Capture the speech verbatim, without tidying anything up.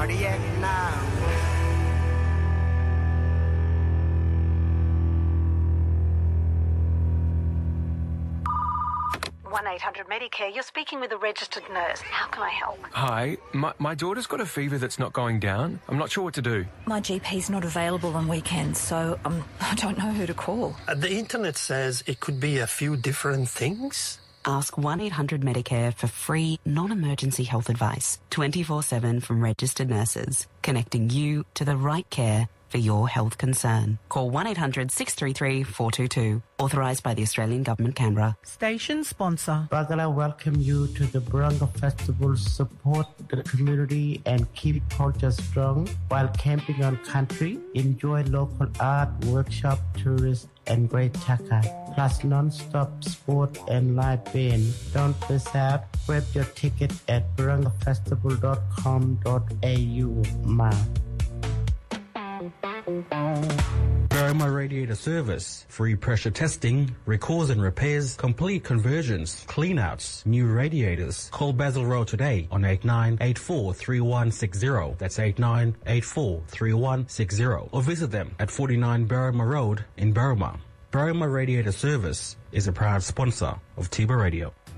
one eight hundred Medicare, you're speaking with a registered nurse. How can I help? Hi, my, my daughter's got a fever that's not going down. I'm not sure what to do. My G P's not available on weekends, so um, I don't know who to call. Uh, the internet says it could be a few different things. Ask one eight hundred Medicare for free, non-emergency health advice, twenty-four seven from registered nurses, connecting you to the right care for your health concern. Call one eight hundred six three three four two two. Authorised by the Australian Government, Canberra. Station sponsor. Bagala welcome you to the Barunga Festival. Support the community and keep culture strong while camping on country. Enjoy local art, workshop, tourists, and great chaka. Plus non-stop sport and live band. Don't miss out. Grab your ticket at barunga festival dot com dot a u. Ma. Berrima Radiator Service. Free pressure testing, recalls and repairs, complete conversions, cleanouts, new radiators. Call Basil Road today on eight nine eight four three one six zero. That's eight nine eight four three one six zero. Or visit them at forty-nine Berrima Road in Berrima. Berrima Radiator Service is a proud sponsor of Tiba Radio.